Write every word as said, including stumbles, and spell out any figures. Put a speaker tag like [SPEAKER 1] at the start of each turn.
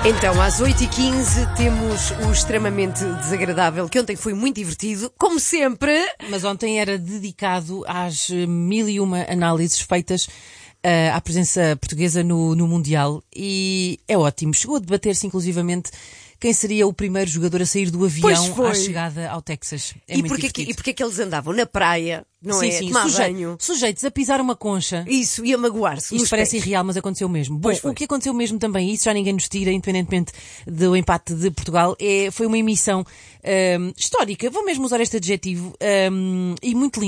[SPEAKER 1] Então, às oito e quinze temos o extremamente desagradável, que ontem foi muito divertido, como sempre.
[SPEAKER 2] Mas ontem era dedicado às mil e uma análises feitas uh, à presença portuguesa no, no Mundial. E é ótimo. Chegou a debater-se inclusivamente quem seria o primeiro jogador a sair do avião à chegada ao Texas. É
[SPEAKER 1] e
[SPEAKER 2] muito
[SPEAKER 1] porque
[SPEAKER 2] divertido.
[SPEAKER 1] E porque é que eles andavam na praia, não
[SPEAKER 2] sim,
[SPEAKER 1] é?
[SPEAKER 2] Sim,
[SPEAKER 1] Tomar
[SPEAKER 2] suje...
[SPEAKER 1] banho.
[SPEAKER 2] Sujeitos a pisar uma concha.
[SPEAKER 1] Isso, e a magoar-se.
[SPEAKER 2] Isto parece
[SPEAKER 1] pés.
[SPEAKER 2] irreal, mas aconteceu mesmo. Bom,
[SPEAKER 1] Pois foi.
[SPEAKER 2] o que aconteceu mesmo também, isso já ninguém nos tira, independentemente do empate de Portugal, é, foi uma emissão um, histórica, vou mesmo usar este adjetivo, um, e muito linda.